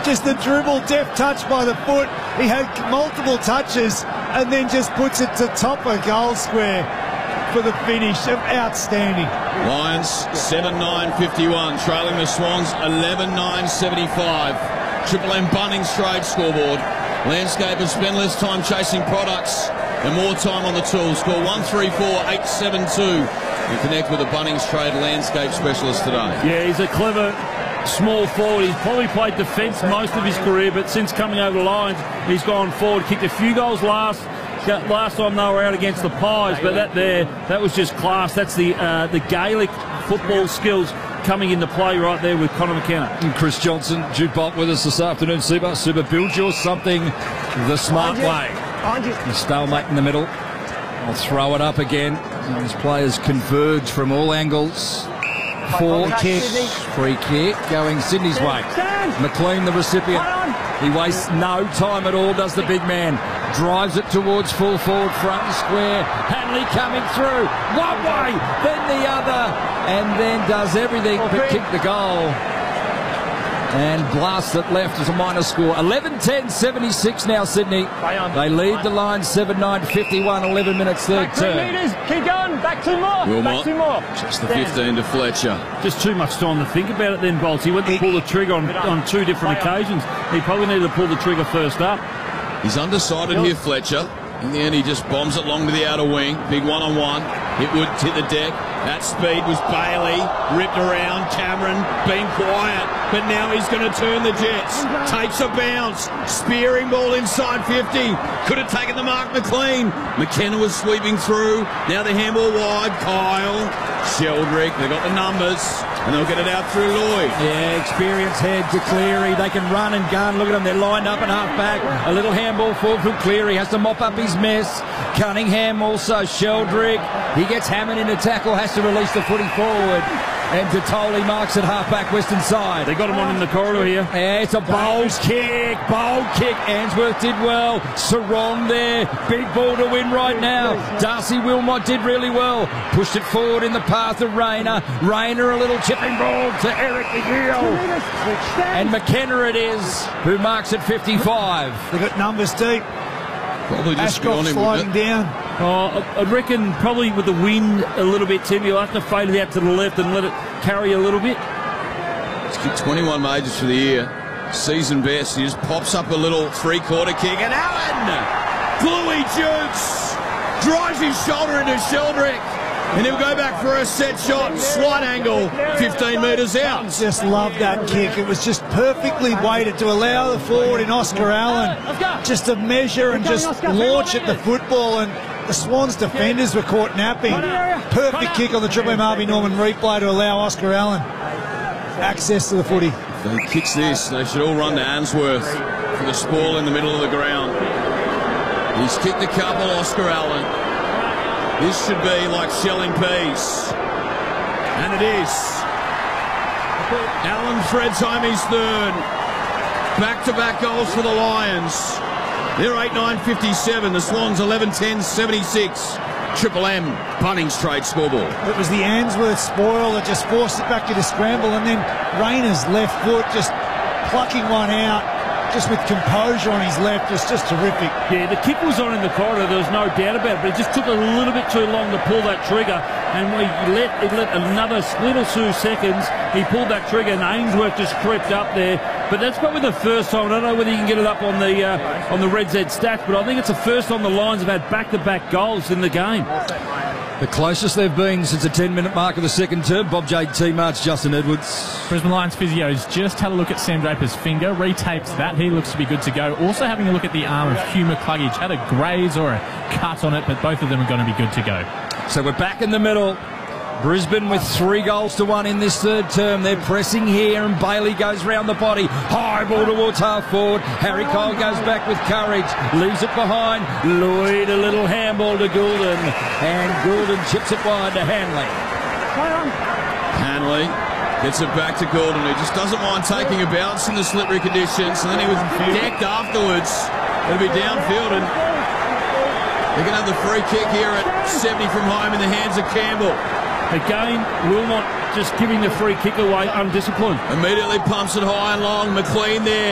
Just the dribble, deft touch by the foot. He had multiple touches and then just puts it to top of goal square for the finish. Outstanding. Lions 7-9-51, trailing the Swans 11-9-75. Triple M Bunnings trade scoreboard. Landscapers spend less time chasing products and more time on the tools. Call 134-872 and connect with a Bunnings trade landscape specialist today. Yeah, he's a clever small forward. He's probably played defence most of his career, but since coming over the Lions, he's gone forward. Kicked a few goals last time they were out against the Pies, but that was just class. That's the Gaelic football skills coming into play right there with Conor McKenna. And Chris Johnson, Jude Bolt with us this afternoon. Super, build yours something the smart way. The stalemate in the middle. I'll throw it up again. These players converge from all angles. Free kick going Sydney's way. McLean, the recipient. He wastes no time at all, does the big man. Drives it towards full forward front and square. Hanley coming through. One way, then the other. And then does everything but kick the goal. And blasts it left as a minor score. 11-10-76 now, Sydney. They lead the line 7-9-51, 11 minutes third term. Keep going, back two more. Back two more. Just the 15 to Fletcher. Just too much time to think about it then, Bolts. He went to pull the trigger on two different occasions. He probably needed to pull the trigger first up. He's undecided here, Fletcher. In the end, he just bombs it long to the outer wing. Big one-on-one. It would hit the deck. That speed was Bailey. Ripped around. Cameron being quiet. But now he's going to turn the Jets. Takes a bounce. Spearing ball inside 50. Could have taken the mark, McLean. McKenna was sweeping through. Now the handball wide. Kyle. Sheldrick. They got the numbers. And they'll get it out through Lloyd. Yeah, experienced head to Cleary. They can run and gun. Look at them. They're lined up at half back. A little handball forward from Cleary. Has to mop up his mess. Cunningham also. Sheldrick. He gets hammered into tackle. Has to release the footy forward. And Detoli marks at half-back western side. They got him on in the corridor here. Yeah, it's a bold kick. Bold kick. Answorth did well. Sarong there. Big ball to win right now. Darcy Wilmot did really well. Pushed it forward in the path of Rayner. Rayner a little chipping ball to Eric McGill. And McKenna it is, who marks at 55. They got numbers deep. Probably just Ashcroft sliding down. I reckon probably with the wind a little bit, Tim, you'll have to fade it out to the left and let it carry a little bit. He's kicked 21 majors for the year. Season best. He just pops up a little three-quarter kick. And Allen! Bluey jukes! Drives his shoulder into Sheldrick. And he'll go back for a set shot, slight angle, 15 metres out. Just love that kick. It was just perfectly weighted to allow the forward in Oscar Allen just to measure and just launch at the football. And the Swans defenders were caught napping. Perfect kick on the Triple M Harvey Norman replay to allow Oscar Allen access to the footy. If he kicks this, they should all run to Answorth for the spoil in the middle of the ground. He's kicked a couple, Oscar Allen. This should be like shelling peas. And it is. Allen threads home his third. Back-to-back goals for the Lions. They're 8-9-57. The Swans 11-10-76. Triple M Bunnings trade scoreboard. It was the Answorth spoil that just forced it back into scramble, and then Rayner's left foot just plucking one out. Just with composure on his left, was just terrific. Yeah, the kick was on in the corridor, there was no doubt about it, but it just took a little bit too long to pull that trigger, and it let another little 2 seconds. He pulled that trigger, and Ainsworth just crept up there. But that's probably the first time. I don't know whether you can get it up on the Red Z stats, but I think it's the first time the Lions have had back-to-back goals in the game. The closest they've been since the 10-minute mark of the second term. Bob J.T. March, Justin Edwards. Brisbane Lions physio's just had a look at Sam Draper's finger, retaped that. He looks to be good to go. Also having a look at the arm of Hugh McCluggage. Had a graze or a cut on it, but both of them are going to be good to go. So we're back in the middle. Brisbane with 3-1 in this third term. They're pressing here, and Bailey goes round the body. High ball towards half forward. Harry Cole goes back with courage. Leaves it behind. Lloyd, a little handball to Goulden. And Goulden chips it wide to Hanley. Hanley gets it back to Goulden. He just doesn't mind taking a bounce in the slippery conditions. And then he was decked afterwards. It'll be downfield, and they're going to have the free kick here at 70 from home in the hands of Campbell. Again, Wilmot just giving the free kick away, undisciplined. Immediately pumps it high and long. McLean there.